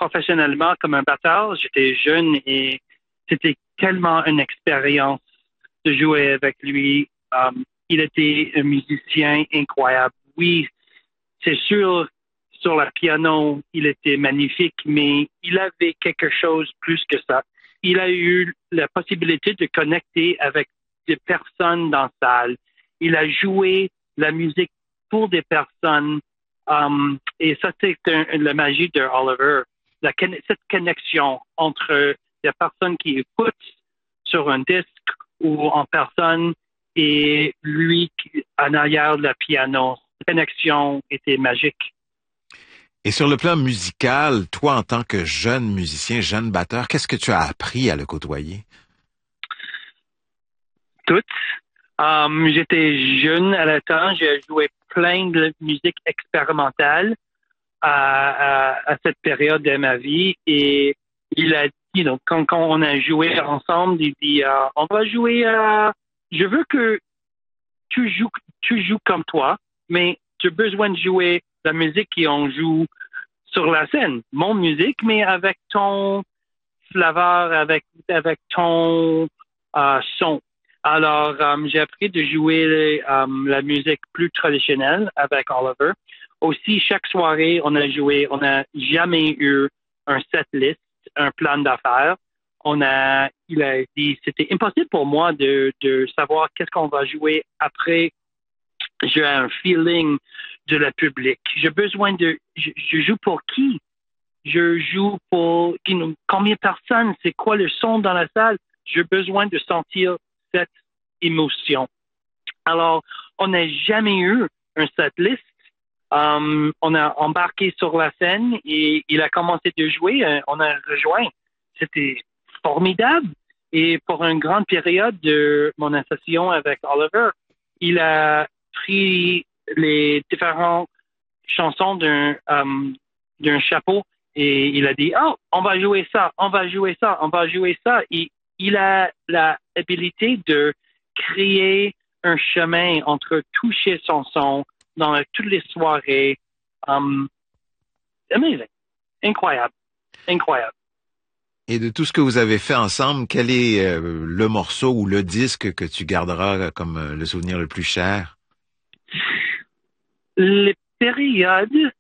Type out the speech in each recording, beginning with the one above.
professionnellement comme un batteur, j'étais jeune et c'était tellement une expérience de jouer avec lui. Il était un musicien incroyable. Oui, c'est sûr, sur le piano, il était magnifique, mais il avait quelque chose plus que ça. Il a eu la possibilité de connecter avec des personnes dans la salle. Il a joué la musique pour des personnes. Et ça, c'est la magie de Oliver. Cette connexion entre les personnes qui écoutent sur un disque ou en personne et lui en arrière le piano. La connexion était magique. Et sur le plan musical, toi, en tant que jeune musicien, jeune batteur, qu'est-ce que tu as appris à le côtoyer? Toutes. J'étais jeune à la temps, j'ai joué plein de musique expérimentale à cette période de ma vie et il a dit, donc, quand on a joué ensemble, il dit, on va jouer, je veux que tu joues comme toi, mais tu as besoin de jouer la musique qu'on joue sur la scène, mon musique, mais avec ton flavor, avec ton son. Alors, j'ai appris de jouer la musique plus traditionnelle avec Oliver. Aussi, chaque soirée, on n'a jamais eu un set list, un plan d'affaires. Il a dit, c'était impossible pour moi de savoir qu'est-ce qu'on va jouer après. J'ai un feeling de la public. J'ai besoin je joue pour qui? Je joue pour combien de personnes? C'est quoi le son dans la salle? J'ai besoin de sentir cette émotion. Alors, on n'a jamais eu un set list. On a embarqué sur la scène et il a commencé de jouer. On a rejoint. C'était formidable. Et pour une grande période de mon association avec Oliver, il a pris les différentes chansons d'un chapeau et il a dit, oh, on va jouer ça, on va jouer ça, on va jouer ça. Et il a l'habilité de créer un chemin entre toucher son son dans toutes les soirées. Amazing. Incroyable. Incroyable. Et de tout ce que vous avez fait ensemble, quel est le morceau ou le disque que tu garderas comme le souvenir le plus cher? Les périodes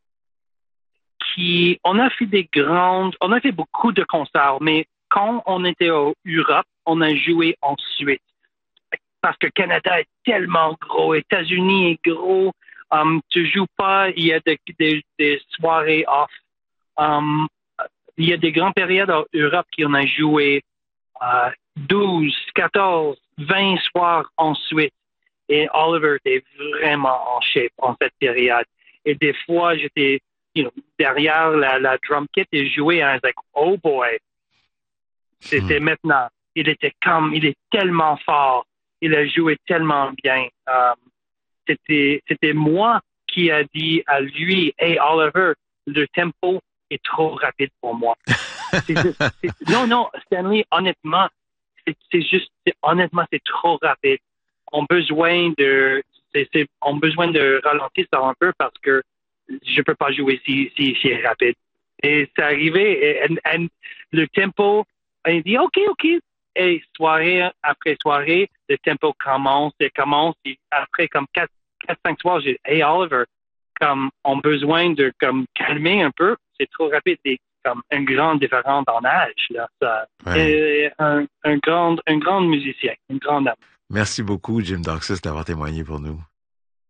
on a fait on a fait beaucoup de concerts, mais quand on était en Europe, on a joué ensuite. Parce que Canada est tellement gros, États-Unis est gros, tu joues pas, il y a des soirées off. Il y a des grandes périodes en Europe qui on a joué 12, 14, 20 soirs ensuite. Et Oliver était vraiment en shape en cette période. Et des fois, j'étais derrière la drum kit et jouais. I was like, oh boy. C'était maintenant. Il est tellement fort. Il a joué tellement bien. C'était moi qui a dit à lui, hey Oliver, le tempo est trop rapide pour moi. Non, Stanley, honnêtement, honnêtement, c'est trop rapide. On a besoin de ralentir ça un peu parce que je peux pas jouer si c'est rapide. Et c'est arrivé, et le tempo, il dit, OK. Et soirée après soirée, le tempo commence, et après comme 4-5 soirs, j'ai dit, hey Oliver, comme, on a besoin de, comme, calmer un peu. C'est trop rapide. C'est comme une grande différence en âge, là. Ça. Ouais. Un grand musicien, une grande âme. Merci beaucoup, Jim Doxis, d'avoir témoigné pour nous.